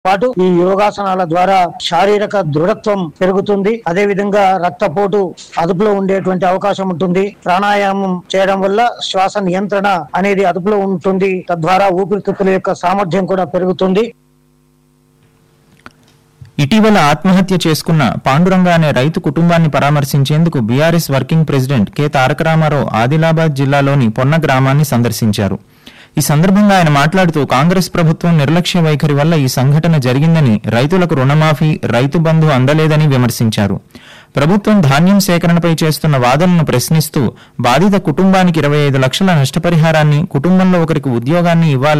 పాటు ఈ యోగాసనాల ద్వారా శారీరక దృఢత్వం పెరుగుతుంది. అదే విధంగా రక్తపోటు అదుపులో ఉండేటువంటి అవకాశం ఉంటుంది. ప్రాణాయామం చేయడం వల్ల శ్వాస నియంత్రణ అనేది అదుపులో ఉంటుంది. తద్వారా ఊపిరితిత్తుల యొక్క సామర్థ్యం కూడా పెరుగుతుంది. ఇటీవల ఆత్మహత్య చేసుకున్న పాండురంగ అనే రైతు కుటుంబాన్ని పరామర్శించేందుకు బీఆర్ఎస్ వర్కింగ్ ప్రెసిడెంట్ కె తారక రామారావు ఆదిలాబాద్ జిల్లాలోని పొన్న గ్రామాన్ని సందర్శించారు. ఈ సందర్భంగా ఆయన మాట్లాడుతూ కాంగ్రెస్ ప్రభుత్వం నిర్లక్ష్య వైఖరి వల్ల ఈ సంఘటన జరిగిందని, రైతులకు రుణమాఫీ, రైతు బంధు అందలేదని విమర్శించారు. ప్రభుత్వం ధాన్యం సేకరణపై చేస్తున్న వాదనను ప్రశ్నిస్తూ బాధిత కుటుంబానికి 25 లక్షల నష్టపరిహారాన్ని, కుటుంబంలో ఒకరికి ఉద్యోగాన్ని ఇవ్వాలని